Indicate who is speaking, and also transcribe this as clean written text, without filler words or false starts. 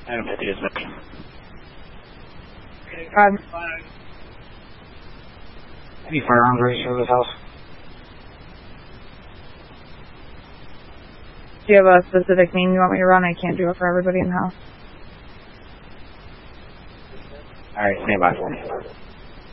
Speaker 1: Item 50 is back.
Speaker 2: Any firearms registered for this house?
Speaker 3: Do you have a specific name you want me to run? I can't do it for everybody in the house.
Speaker 1: Alright, stand by for me.